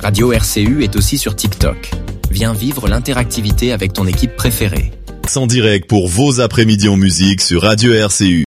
Radio RCU est aussi sur TikTok. Viens vivre l'interactivité avec ton équipe préférée. En direct pour vos après-midi en musique sur Radio RCU.